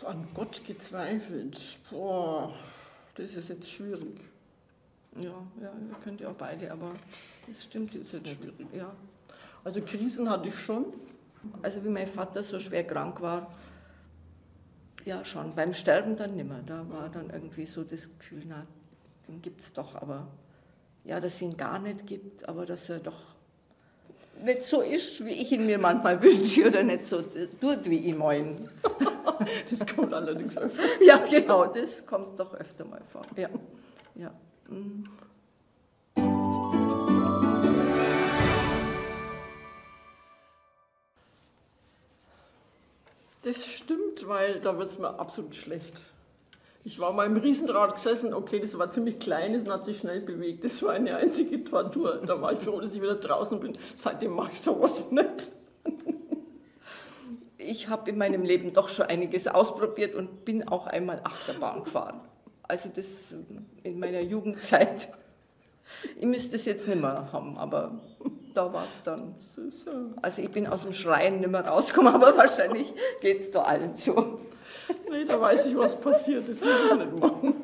An Gott gezweifelt. Boah, das ist jetzt schwierig. Ja, ihr könnt ja auch beide, aber das stimmt jetzt nicht. Schwierig. Ja. Also Krisen hatte ich schon. Also wie mein Vater so schwer krank war, ja schon, beim Sterben dann nimmer. Da war dann irgendwie so das Gefühl, na, den gibt es doch, aber ja, dass es ihn gar nicht gibt, aber dass er doch nicht so ist, wie ich ihn mir manchmal wünsche oder nicht so tut, wie ich mein. Das kommt allerdings öfter. Ja, genau, das kommt doch öfter mal vor. Ja. Ja. Das stimmt, weil da wird es mir absolut schlecht. Ich war mal im Riesenrad gesessen, okay, das war ziemlich kleines und hat sich schnell bewegt. Das war eine einzige Tortur. Da war ich froh, dass ich wieder draußen bin. Seitdem mache ich sowas nicht. Ich habe in meinem Leben doch schon einiges ausprobiert und bin auch einmal Achterbahn gefahren. Also das in meiner Jugendzeit. Ich müsste es jetzt nicht mehr haben, aber da war es dann. Also ich bin aus dem Schreien nicht mehr rausgekommen, aber wahrscheinlich geht es da allen so. Nee, da weiß ich, was passiert. Das will ich nicht machen.